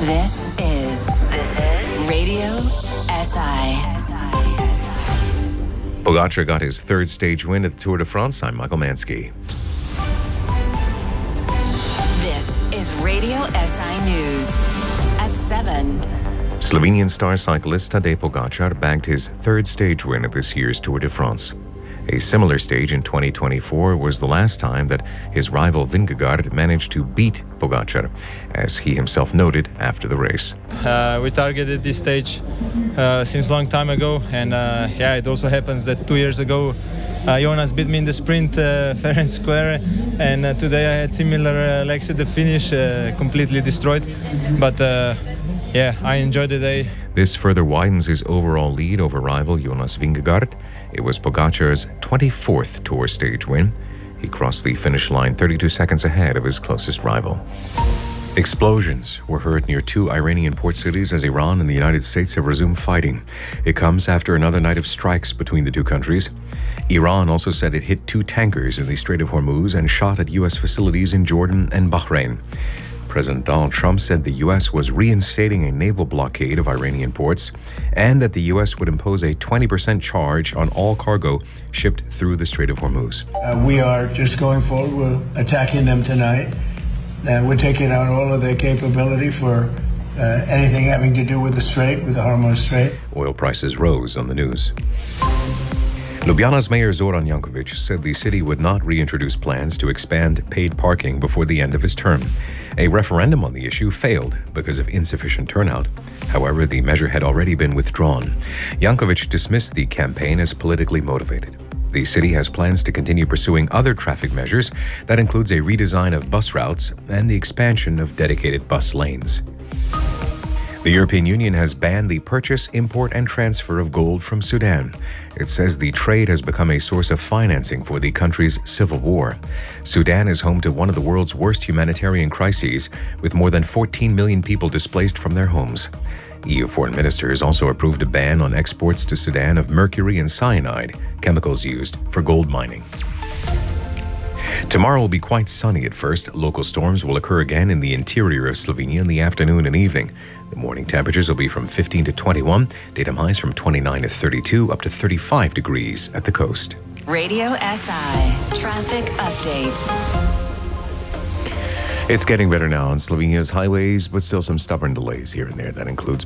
This is Radio SI. Pogačar got his third stage win at the Tour de France. I'm Michael Mansky. This is Radio SI News at 7. Slovenian star cyclist Tadej Pogačar bagged his third stage win at this year's Tour de France. A similar stage in 2024 was the last time that his rival Vingegaard managed to beat Pogačar, as he himself noted after the race. We targeted this stage since a long time ago, and it also happens that 2 years ago Jonas beat me in the sprint fair and square, and today I had similar legs at the finish, completely destroyed, but I enjoyed the day. This further widens his overall lead over rival Jonas Vingegaard. It was Pogačar's 24th Tour stage win. He crossed the finish line 32 seconds ahead of his closest rival. Explosions were heard near two Iranian port cities as Iran and the United States have resumed fighting. It comes after another night of strikes between the two countries. Iran also said it hit two tankers in the Strait of Hormuz and shot at U.S. facilities in Jordan and Bahrain. President Donald Trump said the U.S. was reinstating a naval blockade of Iranian ports and that the U.S. would impose a 20% charge on all cargo shipped through the Strait of Hormuz. We are just going forward. We're attacking them tonight. We're taking out all of their capability for anything having to do with the Strait, with the Hormuz Strait. Oil prices rose on the news. Ljubljana's Mayor Zoran Jankovic said the city would not reintroduce plans to expand paid parking before the end of his term. A referendum on the issue failed because of insufficient turnout. However, the measure had already been withdrawn. Jankovic dismissed the campaign as politically motivated. The city has plans to continue pursuing other traffic measures that includes a redesign of bus routes and the expansion of dedicated bus lanes. The European Union has banned the purchase, import, and transfer of gold from Sudan. It says the trade has become a source of financing for the country's civil war. Sudan is home to one of the world's worst humanitarian crises, with more than 14 million people displaced from their homes. EU foreign ministers also approved a ban on exports to Sudan of mercury and cyanide, chemicals used for gold mining. Tomorrow will be quite sunny at first. Local storms will occur again in the interior of Slovenia in the afternoon and evening. The morning temperatures will be from 15 to 21, daytime highs from 29 to 32, up to 35 degrees at the coast. Radio SI Traffic Update. It's getting better now on Slovenia's highways, but still some stubborn delays here and there. That includes